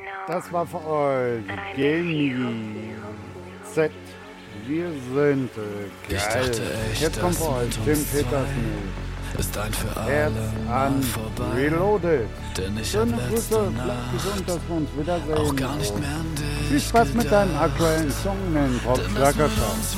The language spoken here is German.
Das war für euch Gaming Z. Wir sind Ich geil. dachte echt, Jetzt kommt das für euch mit Tim uns Peters mit ist ein für Herz alle an Mal vorbei. Reloaded. Denn ich Schöne hab Grüße, letzte bleibt Nacht gesund, dass wir uns wiedersehen. auch gar nicht mehr an dich Viel Spaß mit deinem gedacht. aktuellen Song, man. Trotz Denn das mit Schlagerschaft. uns